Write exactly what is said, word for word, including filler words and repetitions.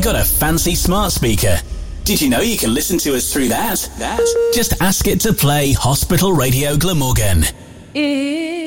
Got a fancy smart speaker? Did you know you can listen to us through that? That? Just ask it to play Hospital Radio Glamorgan. It